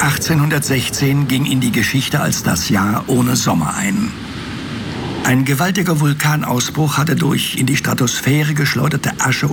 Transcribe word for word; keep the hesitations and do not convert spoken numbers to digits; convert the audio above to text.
achtzehnhundertsechzehn ging in die Geschichte als das Jahr ohne Sommer ein. Ein gewaltiger Vulkanausbruch hatte durch in die Stratosphäre geschleuderte Asche